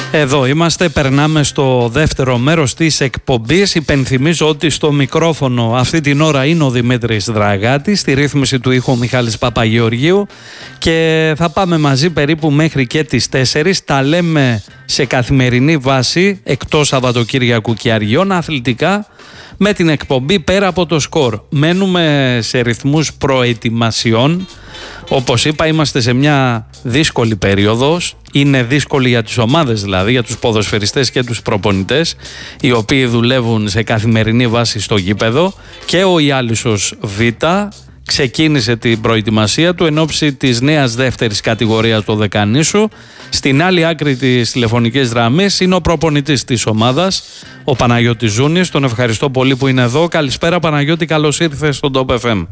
Εδώ είμαστε, περνάμε στο δεύτερο μέρος της εκπομπής. Υπενθυμίζω ότι στο μικρόφωνο αυτή την ώρα είναι ο Δημήτρης Δραγάτης, στη ρύθμιση του ήχου ο Μιχάλης Παπαγεωργίου και θα πάμε μαζί περίπου μέχρι και τις 4. Τα λέμε σε καθημερινή βάση, εκτός Σαββατοκύριακου και Αργιών, αθλητικά, με την εκπομπή Πέρα από το Σκορ. Μένουμε σε ρυθμούς προετοιμασιών. Όπως είπα, είμαστε σε μια δύσκολη περίοδος. Είναι δύσκολη για τις ομάδες, δηλαδή για τους ποδοσφαιριστές και τους προπονητές, οι οποίοι δουλεύουν σε καθημερινή βάση στο γήπεδο. Και ο Ιάλισσος Β ξεκίνησε την προετοιμασία του εν ώψη της νέας δεύτερης κατηγορίας του Δεκανήσου. Στην άλλη άκρη της τηλεφωνικής γραμμής είναι ο προπονητής της ομάδας, ο Παναγιώτης Ζούνης. Τον ευχαριστώ πολύ που είναι εδώ. Καλησπέρα Παναγιώτη, καλώς ήρθες στον Top FM.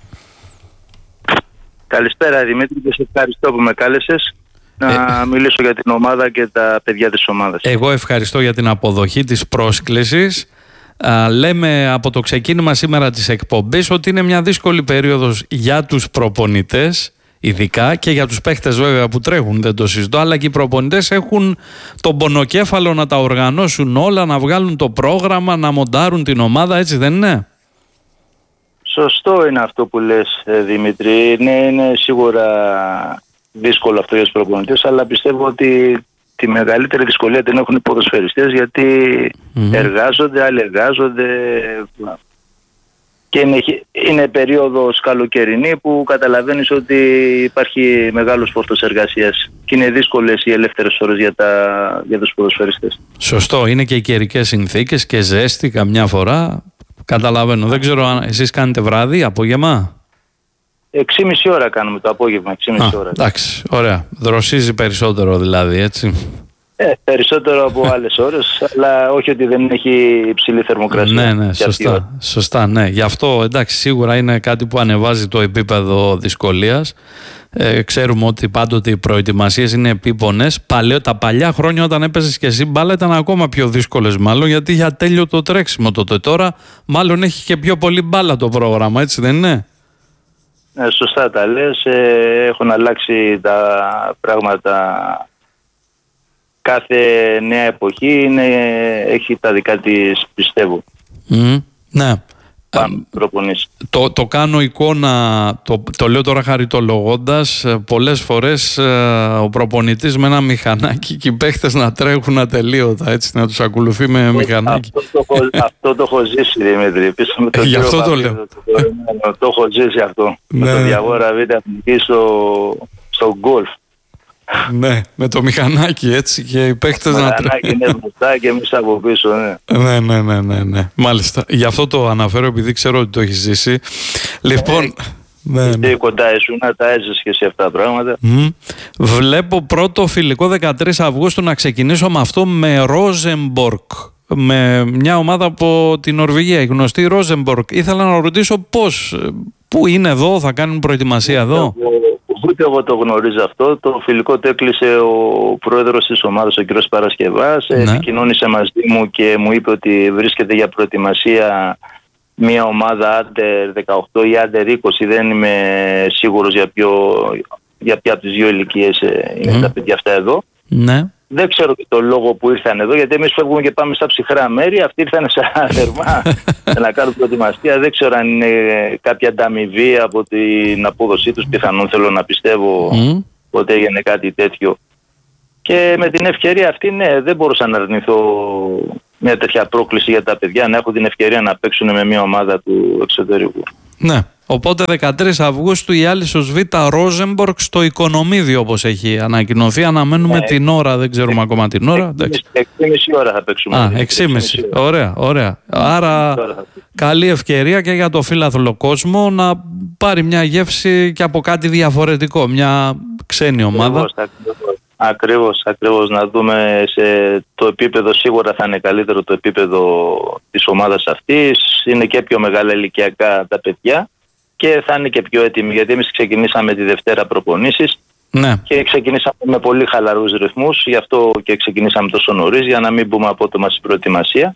Καλησπέρα Δημήτρη και σε ευχαριστώ που με κάλεσες να μιλήσω για την ομάδα και τα παιδιά της ομάδας. Εγώ ευχαριστώ για την αποδοχή της πρόσκλησης. Λέμε από το ξεκίνημα σήμερα της εκπομπής ότι είναι μια δύσκολη περίοδος για τους προπονητές, ειδικά και για τους παίχτες βέβαια που τρέχουν, δεν το συζητώ, αλλά και οι προπονητές έχουν τον πονοκέφαλο να τα οργανώσουν όλα, να βγάλουν το πρόγραμμα, να μοντάρουν την ομάδα, έτσι δεν είναι? Σωστό είναι αυτό που λες Δημήτρη. Ναι, είναι σίγουρα δύσκολο αυτό για τους προπονητές, αλλά πιστεύω ότι τη μεγαλύτερη δυσκολία την έχουν οι ποδοσφαιριστές, γιατί εργάζονται, άλλοι εργάζονται και είναι περίοδος καλοκαιρινή που καταλαβαίνεις ότι υπάρχει μεγάλος φόρτος εργασίας και είναι δύσκολες οι ελεύθερες ώρες για τους ποδοσφαιριστές. Σωστό, είναι και οι καιρικές συνθήκες και ζέστη καμιά φορά. Καταλαβαίνω. Δεν ξέρω αν εσείς κάνετε βράδυ, απόγευμα. 6,5 ώρα κάνουμε το απόγευμα, 6,5 ώρα. Εντάξει, ωραία. Δροσίζει περισσότερο δηλαδή, έτσι. Περισσότερο από άλλες ώρες, αλλά όχι ότι δεν έχει υψηλή θερμοκρασία. Ναι, σωστά, ναι. Γι' αυτό, εντάξει, σίγουρα είναι κάτι που ανεβάζει το επίπεδο δυσκολίας. Ξέρουμε ότι πάντοτε οι προετοιμασίες είναι επίπονες. Τα παλιά χρόνια όταν έπαιζες και εσύ μπάλα ήταν ακόμα πιο δύσκολες μάλλον, γιατί για τέλειο το τρέξιμο τότε. Τώρα μάλλον έχει και πιο πολύ μπάλα το πρόγραμμα, έτσι δεν είναι? Σωστά τα λες. Έχουν αλλάξει τα πράγματα. Κάθε νέα εποχή έχει τα δικά της, πιστεύω. Ναι. Το κάνω εικόνα, το λέω τώρα χαριτολογώντας, πολλές φορές ο προπονητής με ένα μηχανάκι και οι παίχτες να τρέχουν ατελείωτα, έτσι, να τους ακολουθεί με μηχανάκι. Αυτό το έχω ζήσει Δημήτρη, γι' αυτό το λέω. Το έχω ζήσει αυτό, με το Διαγόρα Β' στο γκολφ. Ναι, με το μηχανάκι έτσι και οι παίχτες να τρέχουν. Το μηχανάκι είναι μπροστά και εμείς από πίσω, ναι. Μάλιστα, γι' αυτό το αναφέρω επειδή ξέρω ότι το έχεις ζήσει. Λοιπόν, ναι. Κοντά ήσουν, τα έζησες και σε αυτά τα πράγματα. Βλέπω πρώτο φιλικό 13 Αυγούστου, να ξεκινήσω με αυτό, με Ρόζεμπορκ, με μια ομάδα από την Νορβηγία, η γνωστή Ρόζεμπορκ. Ήθελα να ρωτήσω πού είναι εδώ, θα κάνουν προετοιμασία εδώ? Ούτε εγώ το γνωρίζω αυτό. Το φιλικό το έκλεισε ο πρόεδρος της ομάδας, ο κ. Παρασκευάς. Επικοινώνησε μαζί μου και μου είπε ότι βρίσκεται για προετοιμασία μια ομάδα άντερ 18 ή άντερ 20. Δεν είμαι σίγουρος για ποια από τις δύο ηλικίες είναι τα παιδιά αυτά εδώ. Ναι. Δεν ξέρω και το λόγο που ήρθαν εδώ, γιατί εμείς φεύγουμε και πάμε στα ψυχρά μέρη. Αυτοί ήρθαν σε θερμά να κάνουν προετοιμασία. Δεν ξέρω αν είναι κάποια ανταμοιβή από την απόδοσή τους. Πιθανόν θέλω να πιστεύω ότι έγινε κάτι τέτοιο. Και με την ευκαιρία αυτή, ναι, δεν μπορούσα να αρνηθώ μια τέτοια πρόκληση για τα παιδιά, να έχουν την ευκαιρία να παίξουν με μια ομάδα του εξωτερικού. Ναι. Οπότε 13 Αυγούστου η Ιάλισσος Β' Ρόζεμπορκ στο Οικονομίδιο, όπως έχει ανακοινωθεί. Αναμένουμε την ώρα, δεν ξέρουμε ακόμα την ώρα. 6,5 ώρα θα παίξουμε. 6,5. Ωραία. Άρα καλή ευκαιρία και για το φιλάθλο κόσμο να πάρει μια γεύση και από κάτι διαφορετικό, μια ξένη ομάδα. Ακριβώς, να δούμε σε το επίπεδο, σίγουρα θα είναι καλύτερο το επίπεδο της ομάδας αυτής. Είναι και πιο μεγάλα ηλικιακά τα παιδιά και θα είναι και πιο έτοιμοι, γιατί εμείς ξεκινήσαμε τη Δευτέρα προπονήσεις και ξεκινήσαμε με πολύ χαλαρούς ρυθμούς, γι' αυτό και ξεκινήσαμε τόσο νωρίς, για να μην μπούμε απότομα στην προετοιμασία.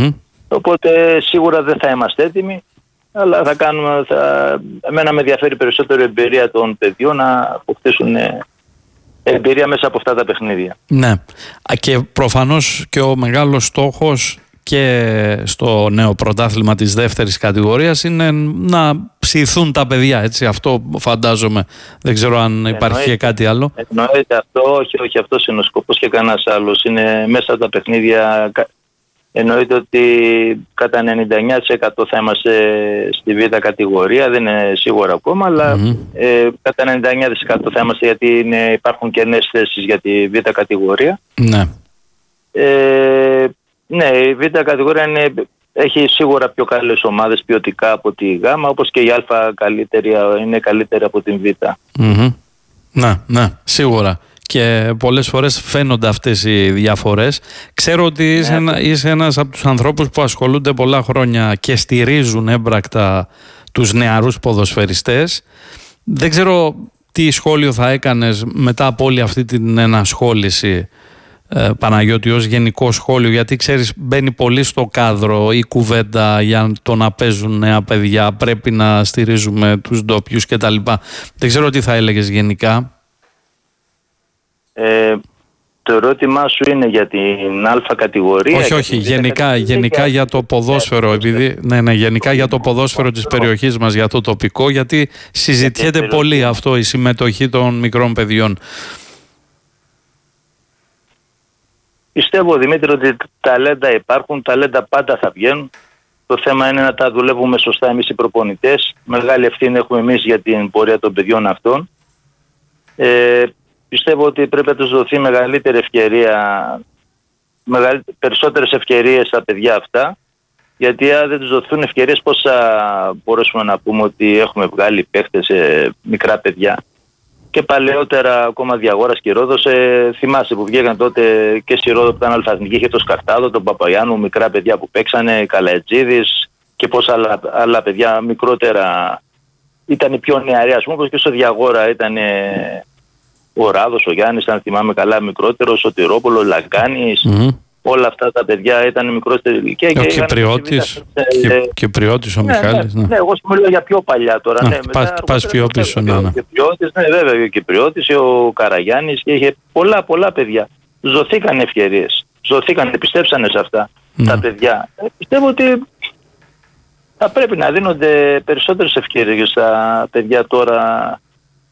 Οπότε σίγουρα δεν θα είμαστε έτοιμοι, αλλά εμένα με ενδιαφέρει περισσότερο η εμπειρία των παιδιών να αποκτήσουν εμπειρία μέσα από αυτά τα παιχνίδια. Ναι. Και προφανώς και ο μεγάλος στόχος και στο νέο πρωτάθλημα της δεύτερης κατηγορίας είναι να ψηθούν τα παιδιά, έτσι, αυτό φαντάζομαι. Δεν ξέρω αν υπάρχει και κάτι άλλο. Εννοείται αυτό, όχι αυτός είναι ο σκοπός και κανένας άλλος. Είναι μέσα από τα παιχνίδια, εννοείται ότι κατά 99% θα είμαστε στη β' κατηγορία, δεν είναι σίγουρα ακόμα, αλλά κατά 99% θα είμαστε, γιατί υπάρχουν και νέες θέσεις για τη β' κατηγορία. Ναι. Ναι, η β' κατηγορία έχει σίγουρα πιο καλές ομάδες ποιοτικά από τη γ, όπως και η α είναι καλύτερη από την β. Ναι, σίγουρα. Και πολλές φορές φαίνονται αυτές οι διαφορές. Ξέρω ότι είσαι ένας από τους ανθρώπους που ασχολούνται πολλά χρόνια και στηρίζουν έμπρακτα τους νεαρούς ποδοσφαιριστές. Δεν ξέρω τι σχόλιο θα έκανες μετά από όλη αυτή την ενασχόληση, Παναγιώτη, ως γενικό σχόλιο, γιατί ξέρεις μπαίνει πολύ στο κάδρο η κουβέντα για το να παίζουν νέα παιδιά, πρέπει να στηρίζουμε τους ντόπιους κτλ. Δεν ξέρω τι θα έλεγες γενικά. Το ερώτημά σου είναι για την α κατηγορία? Όχι, γενικά για το ποδόσφαιρο, γενικά για το ποδόσφαιρο της περιοχής μας, για το τοπικό, γιατί συζητιέται πολύ αυτό, η συμμετοχή των μικρών παιδιών. Πιστεύω, Δημήτρη, ότι ταλέντα υπάρχουν, ταλέντα πάντα θα βγαίνουν. Το θέμα είναι να τα δουλεύουμε σωστά εμείς οι προπονητές. Μεγάλη ευθύνη έχουμε εμείς για την πορεία των παιδιών αυτών. Πιστεύω ότι πρέπει να τους δοθεί μεγαλύτερη ευκαιρία, περισσότερες ευκαιρίες στα παιδιά αυτά, γιατί αν δεν τους δοθούν ευκαιρίες, πώς θα μπορέσουμε να πούμε ότι έχουμε βγάλει παίχτες μικρά παιδιά. Και παλαιότερα, ακόμα Διαγόρας και Ρόδος, θυμάσαι που βγήκαν τότε και στη Ρόδο που ήταν αλφαθνική, είχε το Σκαρτάδο, τον Παπαγιάννου, μικρά παιδιά που παίξανε, Καλατζίδης και πόσα άλλα παιδιά μικρότερα ήταν πιο νεαροί, ας πούμε, όπως και στο Διαγόρα ήταν ο Ράδος, ο Γιάννης, αν θυμάμαι καλά, μικρότερο, ο Σωτηρόπουλο, ο Λαγκάνης. Όλα αυτά τα παιδιά ήταν μικρότερη ηλικία. Ο Κυπριώτης, ο Μιχάλης. Ναι, εγώ σου μιλάω για πιο παλιά τώρα. Πας πιο πίσω. Ναι, βέβαια, ο Κυπριώτης, ο Καραγιάννης, και είχε πολλά παιδιά. Ζωθήκαν ευκαιρίες. Πιστέψανε σε αυτά τα παιδιά. Πιστεύω ότι θα πρέπει να δίνονται περισσότερες ευκαιρίες στα παιδιά τώρα.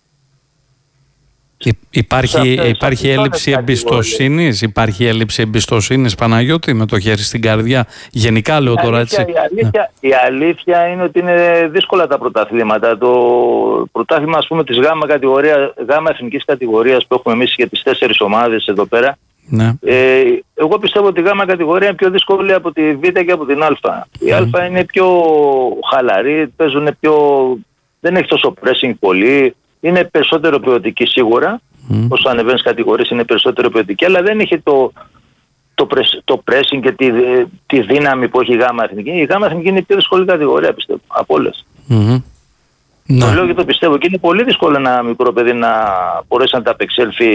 Υπάρχει έλλειψη εμπιστοσύνης, Παναγιώτη, με το χέρι στην καρδιά. Γενικά λέω τώρα, έτσι. Η αλήθεια είναι ότι είναι δύσκολα τα πρωταθλήματα. Το πρωτάθλημα, ας πούμε, της γάμα εθνικής κατηγορίας που έχουμε εμείς για τις 4 ομάδες εδώ πέρα. Ναι. Εγώ πιστεύω ότι η γάμα κατηγορία είναι πιο δύσκολη από τη β και από την α. Η α είναι πιο χαλαρή, δεν έχει τόσο pressing πολύ. Είναι περισσότερο ποιοτική σίγουρα. Όσο ανεβαίνεις κατηγορίες είναι περισσότερο ποιοτική, αλλά δεν έχει το pressing και τη δύναμη που έχει η γάμα εθνική. Η γάμα εθνική είναι η πιο δύσκολη κατηγορία, πιστεύω, από όλες. Το λέω και το πιστεύω. Και είναι πολύ δύσκολο ένα μικρό παιδί να μπορέσει να τα απεξέλθει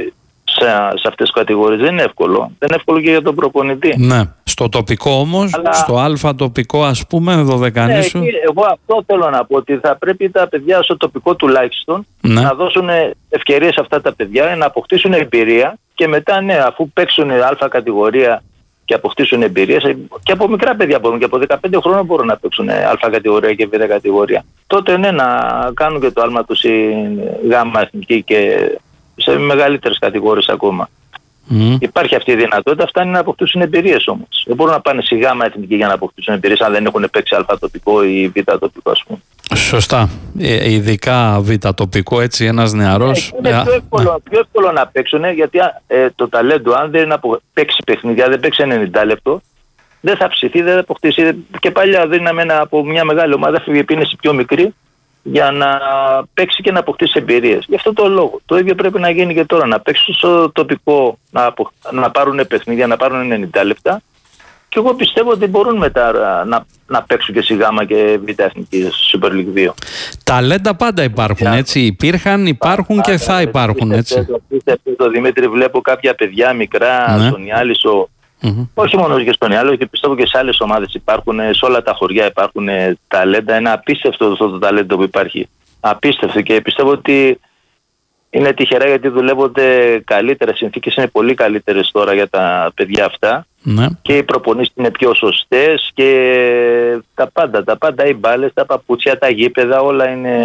σε αυτές τις κατηγορίες. Δεν είναι εύκολο. Δεν είναι εύκολο και για τον προπονητή. Ναι. Στο τοπικό όμως, στο α τοπικό, ας πούμε, δωδεκανήσου. Ναι, εγώ αυτό θέλω να πω, ότι θα πρέπει τα παιδιά στο τοπικό τουλάχιστον να δώσουν ευκαιρίες σε αυτά τα παιδιά, να αποκτήσουν εμπειρία και μετά, αφού παίξουν α κατηγορία και αποκτήσουν εμπειρίες, και από μικρά παιδιά μπορούν, και από 15 χρόνια μπορούν να παίξουν α κατηγορία και β κατηγορία. Τότε να κάνουν και το άλμα τους η γάμα εθνική και σε μεγαλύτερες κατηγορίες ακόμα. Υπάρχει αυτή η δυνατότητα, φτάνει να αποκτήσουν εμπειρίες όμως. Δεν μπορούν να πάνε στη γάμα εθνική για να αποκτήσουν εμπειρίες αν δεν έχουν παίξει α τοπικό ή β τοπικό, ας πούμε. Σωστά. Ειδικά β τοπικό, έτσι, ένας νεαρός. Είναι πιο εύκολο να παίξουν, γιατί το ταλέντο, αν δεν παίξει παιχνίδια, δεν παίξει 90 λεπτό, δεν θα ψηθεί, δεν θα αποκτήσει. Και παλιά δίναμε από μια μεγάλη ομάδα, φύγει επίνεση πιο μικρή, για να παίξει και να αποκτήσει εμπειρίες. Γι' αυτό το λόγο. Το ίδιο πρέπει να γίνει και τώρα. Να παίξουν στο τοπικό, να πάρουν παιχνίδια, να πάρουν 90 λεπτά. Και εγώ πιστεύω ότι μπορούν μετά να παίξουν και στη γάμα και β' εθνική Super League 2. Ταλέντα πάντα υπάρχουν, έτσι. Υπήρχαν, υπάρχουν και θα υπάρχουν, έτσι. Το Δημήτρη, βλέπω κάποια παιδιά μικρά, στον Ιάλισσο. Όχι μόνο και στον Ιάλο, και πιστεύω και σε άλλες ομάδες υπάρχουν, σε όλα τα χωριά υπάρχουν ταλέντα. Είναι απίστευτο αυτό το ταλέντο που υπάρχει. Απίστευτο, και πιστεύω ότι είναι τυχερά γιατί δουλεύονται καλύτερες συνθήκες, είναι πολύ καλύτερες τώρα για τα παιδιά αυτά. Ναι. Και οι προπονήσεις είναι πιο σωστές και τα πάντα, οι μπάλες, τα παπούτσια, τα γήπεδα, όλα είναι...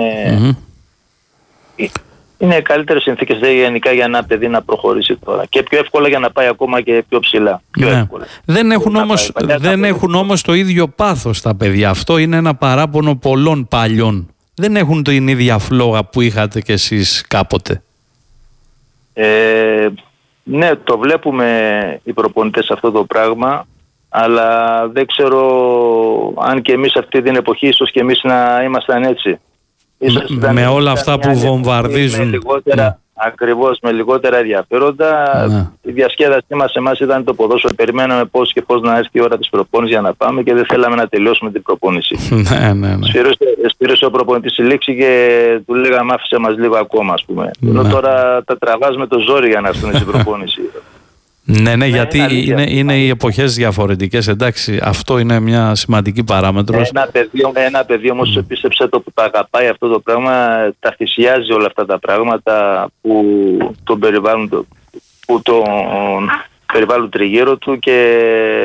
Είναι καλύτερες συνθήκες γενικά για ένα παιδί να προχωρήσει τώρα. Και πιο εύκολα για να πάει ακόμα και πιο ψηλά. Πιο εύκολα. Δεν έχουν όμως το ίδιο πάθος τα παιδιά. Αυτό είναι ένα παράπονο πολλών παλιών. Δεν έχουν την ίδια φλόγα που είχατε κι εσείς κάποτε. Ναι, το βλέπουμε οι προπονητές αυτό το πράγμα, αλλά δεν ξέρω αν και εμείς αυτή την εποχή ίσως και εμείς να ήμασταν έτσι. Με όλα αυτά που βομβαρδίζουν. Ακριβώς, με λιγότερα ενδιαφέροντα. Η διασκέδασή μας εμάς ήταν το ποδόσφαιρο. Περιμέναμε πώς και πώς να έρθει η ώρα της προπόνησης για να πάμε και δεν θέλαμε να τελειώσουμε την προπόνηση. Ναι. Σφύρωσε ο προπονητής στη λήξη και του λέγαμε άφησε μας λίγο ακόμα, ας πούμε. Ενώ τώρα τα τραβάς με το ζόρι για να έρθουν στην προπόνηση. Ναι, γιατί είναι οι εποχές διαφορετικές, εντάξει, αυτό είναι μια σημαντική παράμετρος. Ένα παιδί όμως πίστεψε το που τα αγαπάει αυτό το πράγμα, τα θυσιάζει όλα αυτά τα πράγματα που τον περιβάλλουν τριγύρω του και...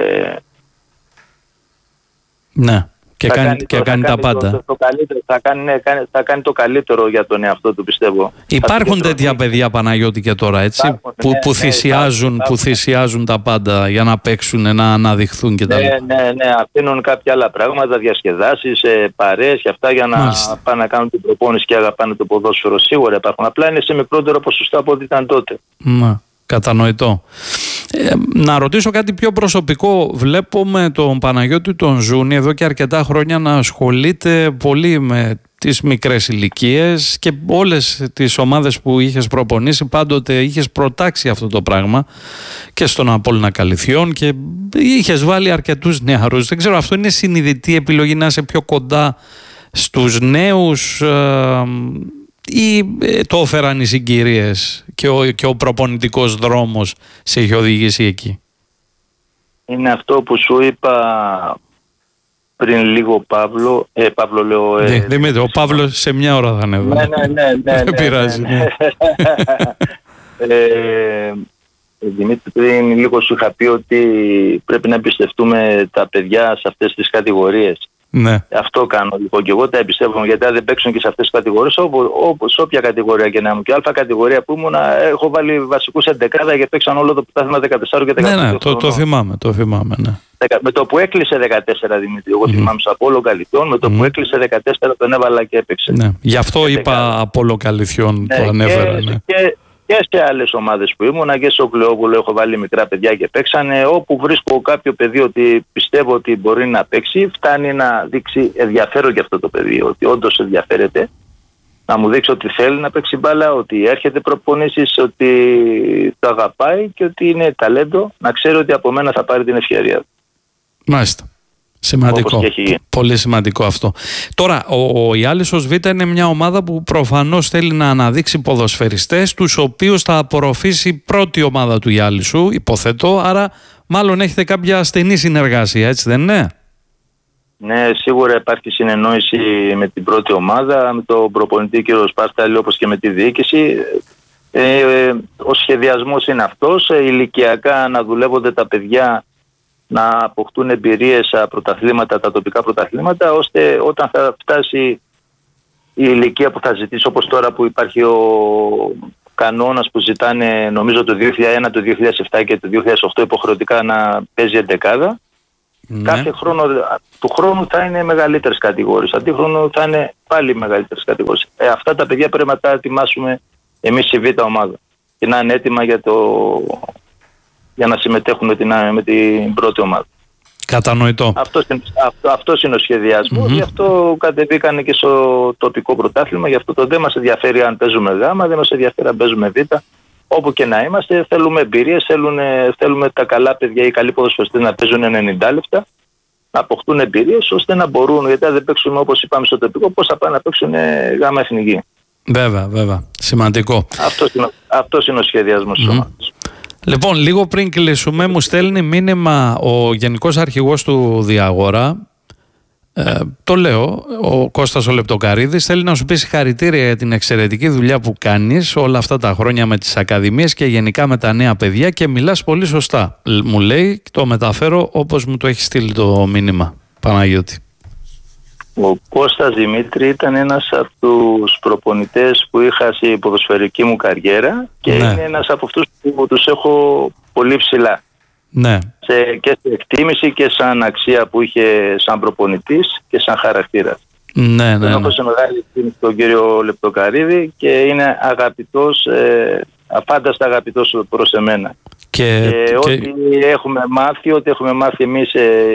Ναι. Και κάνει τα πάντα. Θα κάνει το καλύτερο για τον εαυτό του, πιστεύω. Υπάρχουν τέτοια παιδιά, Παναγιώτη, και τώρα, έτσι, που θυσιάζουν τα πάντα για να παίξουν, να αναδειχθούν κτλ. Ναι, αφήνουν κάποια άλλα πράγματα, διασκεδάσεις, παρέες και αυτά για να πάνε να κάνουν την προπόνηση και αγαπάνε το ποδόσφαιρο. Σίγουρα υπάρχουν. Απλά είναι σε μικρότερο ποσοστό από ό,τι ήταν τότε. Κατανοητό. Να ρωτήσω κάτι πιο προσωπικό. Βλέπουμε τον Παναγιώτη τον Ζούνη εδώ και αρκετά χρόνια να ασχολείται πολύ με τις μικρές ηλικίες και όλες τις ομάδες που είχες προπονήσει πάντοτε είχες προτάξει αυτό το πράγμα και στον Απόλλωνα Καλυθιών και είχες βάλει αρκετούς νεαρούς. Δεν ξέρω, αυτό είναι συνειδητή επιλογή να είσαι πιο κοντά στους νέους ή το έφεραν οι συγκυρίες και ο προπονητικός δρόμος σε έχει οδηγήσει εκεί? Είναι αυτό που σου είπα πριν λίγο, Παύλο. Παύλο λέω... Δημήτρη, ο Παύλος σε μια ώρα θα είναι εδώ. Ναι. Δεν πειράζει. Δημήτρη, πριν λίγο σου είχα πει ότι πρέπει να εμπιστευτούμε τα παιδιά σε αυτές τις κατηγορίες. Ναι. Αυτό κάνω λοιπόν και εγώ τα εμπιστεύομαι, γιατί αν δεν παίξουν και σε αυτές τις κατηγορίες, όπως όποια κατηγορία και να είμαι. Και α κατηγορία που ήμουν, έχω βάλει βασικούς 11 και παίξαν όλο το πρωτάθλημα 14 και 15. Ναι, το θυμάμαι, ναι. Με το που έκλεισε 14, Δημήτρη, εγώ θυμάμαι στο Απόλλω Καλυθιών, με το που έκλεισε 14 τον έβαλα και έπαιξε. Ναι. Γι' αυτό είπα Απόλλω Καλυθιών, το ανέφερα. Και σε άλλες ομάδες που ήμουνα και στο Κλεόπουλο έχω βάλει μικρά παιδιά και παίξανε. Όπου βρίσκω κάποιο παιδί ότι πιστεύω ότι μπορεί να παίξει, φτάνει να δείξει ενδιαφέρον για αυτό το παιδί, ότι όντως ενδιαφέρεται, να μου δείξει ότι θέλει να παίξει μπάλα, ότι έρχεται προπονήσεις, ότι το αγαπάει και ότι είναι ταλέντο, να ξέρει ότι από μένα θα πάρει την ευκαιρία. Μάλιστα. Σημαντικό. Πολύ σημαντικό αυτό. Τώρα, ο Ιάλισσος Β είναι μια ομάδα που προφανώς θέλει να αναδείξει ποδοσφαιριστές, τους οποίους θα απορροφήσει πρώτη ομάδα του Ιάλισσου, υποθέτω, άρα μάλλον έχετε κάποια στενή συνεργασία, έτσι δεν είναι? Ναι, σίγουρα υπάρχει συνεννόηση με την πρώτη ομάδα, με τον προπονητή κ. Σπάσταλη, όπως και με τη διοίκηση. Ο σχεδιασμός είναι αυτός, ηλικιακά να δουλεύονται τα παιδιά, να αποκτούν εμπειρίες στα πρωταθλήματα, τα τοπικά πρωταθλήματα, ώστε όταν θα φτάσει η ηλικία που θα ζητήσει, όπως τώρα που υπάρχει ο κανόνας που ζητάνε νομίζω το 2001, το 2007 και το 2008 υποχρεωτικά να παίζει εντεκάδα, κάθε χρόνο του χρόνου θα είναι μεγαλύτερες κατηγορίες, αντίχρονο θα είναι πάλι μεγαλύτερες κατηγορίες. Αυτά τα παιδιά πρέπει να τα ετοιμάσουμε εμείς η Β' ομάδα και να είναι έτοιμα για να συμμετέχουν με την πρώτη ομάδα. Κατανοητό. Αυτός είναι ο σχεδιασμός. Γι' αυτό κατεβήκανε και στο τοπικό πρωτάθλημα. Γι' αυτό το δεν μας ενδιαφέρει αν παίζουμε Γ, δεν μας ενδιαφέρει αν παίζουμε Β. Όπου και να είμαστε, θέλουμε εμπειρίες, θέλουμε τα καλά παιδιά, οι καλοί ποδοσφαιριστές να παίζουν 90 λεπτά, να αποκτούν εμπειρίες, ώστε να μπορούν, γιατί αν δεν παίξουν όπως είπαμε στο τοπικό, πώς θα πάνε να παίξουν Γ εθνική. Βέβαια. Σημαντικό. Αυτός είναι ο σχεδιασμός της ομάδας. Λοιπόν, λίγο πριν κλείσουμε, μου στέλνει μήνυμα ο Γενικός Αρχηγός του Διαγόρα, Το λέω, ο Κώστας ο Λεπτοκαρίδης θέλει να σου πει συγχαρητήρια για την εξαιρετική δουλειά που κάνεις όλα αυτά τα χρόνια με τις ακαδημίες και γενικά με τα νέα παιδιά και μιλάς πολύ σωστά. Μου λέει, το μεταφέρω όπως μου το έχει στείλει το μήνυμα, Παναγιώτη. Ο Κώστας Δημήτρη ήταν ένας από τους προπονητές που είχα στη ποδοσφαιρική μου καριέρα και είναι ένας από αυτούς που τους έχω πολύ ψηλά. Ναι. Και σε εκτίμηση και σαν αξία που είχε σαν προπονητής και σαν χαρακτήρα. Ναι. Έχω σε μεγάλη εκτίμηση τον κύριο Λεπτοκαρίδη και είναι αγαπητός, απάνταστα αγαπητός προς εμένα. Και ό,τι έχουμε μάθει εμείς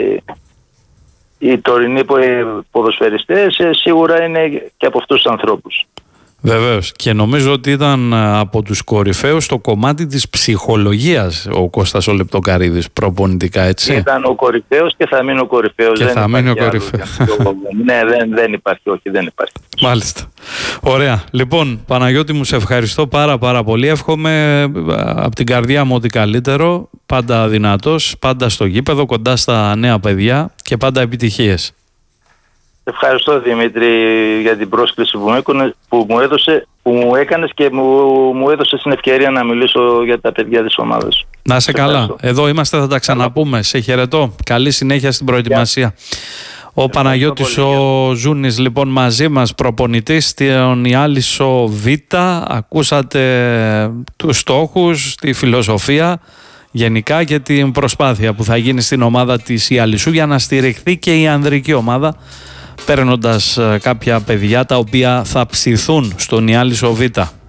οι τωρινοί ποδοσφαιριστές, σίγουρα είναι και από αυτούς τους ανθρώπους. Βεβαίως, και νομίζω ότι ήταν από τους κορυφαίους στο κομμάτι της ψυχολογίας ο Κώστας ο Λεπτοκαρίδης προπονητικά, έτσι. Ήταν ο κορυφαίος και θα μείνει ο κορυφαίος. Και θα μείνει ο κορυφαίος. Ναι, δεν υπάρχει, όχι, δεν υπάρχει. Μάλιστα. Ωραία. Λοιπόν, Παναγιώτη μου, σε ευχαριστώ πάρα πολύ. Εύχομαι από την καρδιά μου ότι καλύτερο, πάντα δυνατός, πάντα στο γήπεδο, κοντά στα νέα παιδιά και πάντα επιτυχίες. Ευχαριστώ, Δημήτρη, για την πρόσκληση που μου έκανες και μου έδωσες την ευκαιρία να μιλήσω για τα παιδιά της ομάδας. Να είσαι καλά. Ευχαριστώ. Εδώ είμαστε, θα τα ξαναπούμε. Σε χαιρετώ. Καλή συνέχεια στην προετοιμασία. Ο Παναγιώτης ο Ζούνης λοιπόν μαζί μας, προπονητής στον Ιάλισσο Β. Ακούσατε τους στόχους, τη φιλοσοφία γενικά και την προσπάθεια που θα γίνει στην ομάδα της Ιαλισσού για να στηριχθεί και η ανδρική ομάδα, παίρνοντας κάποια παιδιά τα οποία θα ψηθούν στον Ιάλισσο Β.